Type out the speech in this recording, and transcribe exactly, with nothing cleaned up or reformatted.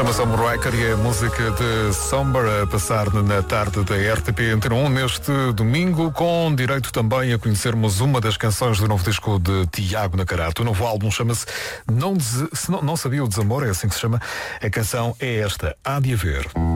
Chama-se Moonraker e é a música de Somber a passar na tarde da R T P Antena um neste domingo, com direito também a conhecermos uma das canções do novo disco de Tiago Nacarato. O novo álbum chama-se Não, Des... não, não Sabia o Desamor, é assim que se chama. A canção é esta, Há de Haver.